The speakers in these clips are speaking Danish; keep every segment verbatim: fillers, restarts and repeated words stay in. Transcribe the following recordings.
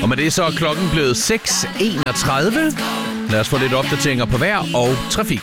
Og med det så er klokken blevet seks enogtredive. Lad os få lidt opdateringer på vejr og trafik.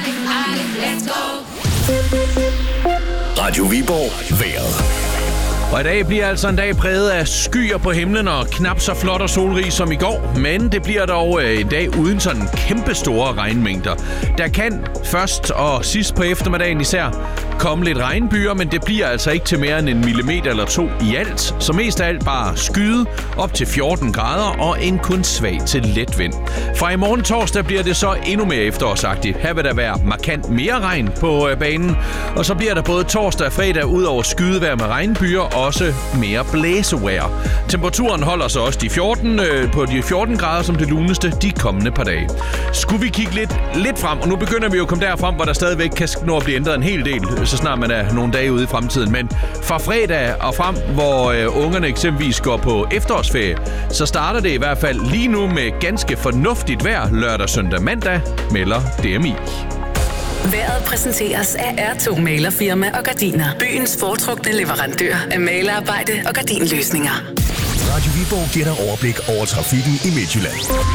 Radio Viborg vejret. Og i dag bliver altså en dag præget af skyer på himlen og knap så flot og solrig som i går. Men det bliver dog en dag uden sådan kæmpe store regnmængder. Der kan først og sidst på eftermiddagen især komme lidt regnbyer, men det bliver altså ikke til mere end en millimeter eller to i alt. Så mest af alt bare skyde op til fjorten grader og en kun svag til let vind. Fra i morgen torsdag bliver det så endnu mere efterårsagtigt. Her vil der være markant mere regn på banen. Og så bliver der både torsdag og fredag ud over skydevejr med regnbyer også mere blæsevejr. Temperaturen holder sig også de fjorten, øh, på de fjorten grader som det luneste de kommende par dage. Skulle vi kigge lidt, lidt frem, og nu begynder vi jo at komme derfrem, hvor der stadigvæk kan nå at blive ændret en hel del, så snart man er nogle dage ude i fremtiden. Men fra fredag og frem, hvor øh, ungerne eksempelvis går på efterårsferie, så starter det i hvert fald lige nu med ganske fornuftigt vejr lørdag, søndag, mandag, melder D M I. Vejret præsenteres af R to Malerfirma og Gardiner. Byens foretrukne leverandør af malerarbejde og gardinløsninger. Radio Viborg giver dig overblik over trafikken i Midtjylland.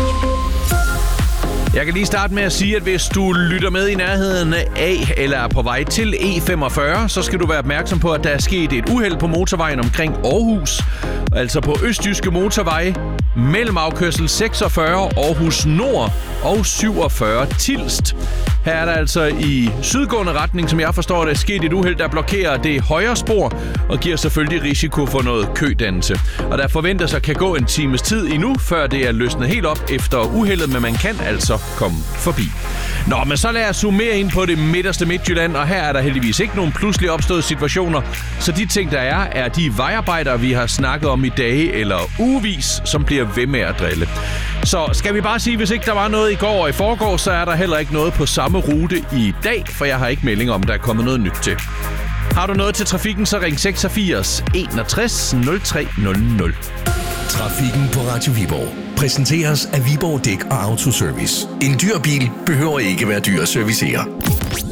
Jeg kan lige starte med at sige, at hvis du lytter med i nærheden af eller er på vej til E femogfyrre, så skal du være opmærksom på, at der er sket et uheld på motorvejen omkring Aarhus. Altså på Østjyske Motorvej mellem afkørsel seksogfyrre Aarhus Nord og syvogfyrre Tilst. Her er der altså i sydgående retning, som jeg forstår det, sket et uheld, der blokerer det højre spor og giver selvfølgelig risiko for noget kødannelse. Og der forventes at kan gå en times tid endnu, før det er løsnet helt op efter uheldet, men man kan altså komme forbi. Nå, men så lad os zoome mere ind på det midterste Midtjylland, og her er der heldigvis ikke nogen pludselig opståede situationer. Så de ting, der er, er de vejarbejdere, vi har snakket om i dage eller ugevis, som bliver ved med at drille. Så skal vi bare sige, hvis ikke der var noget i går og i forgår, så er der heller ikke noget på samme rute i dag, for jeg har ikke melding om, der er kommet noget nyt til. Har du noget til trafikken, så ring seksogfirs enogtres nul tre nul nul. Trafikken på Radio Viborg præsenteres af Viborg Dæk og Autoservice. En dyr bil behøver ikke være dyr at servicere.